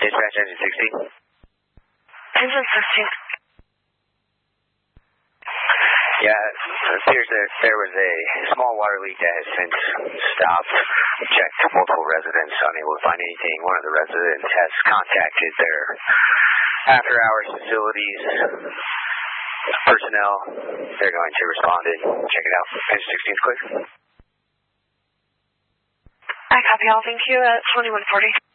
Dispatch engine 16. Engine 16. Yeah, it appears that there was a small water leak that has since stopped. Checked multiple residents, unable to find anything. One of the residents has contacted their after-hours facilities personnel. They're going to respond and check it out. Engine 16 is clear. I copy all. Thank you. 2140.